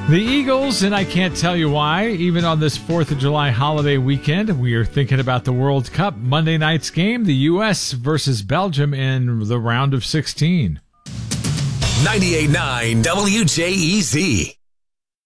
The Eagles, and I can't tell you why, even on this 4th of July holiday weekend, we are thinking about the World Cup. Monday night's game, the U.S. versus Belgium in the round of 16. 98.9 WJEZ.